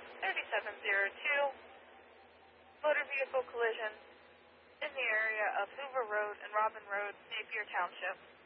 Dispatch 3702, motor vehicle collision in the area of Hoover Road and Robin Road, Napier Township.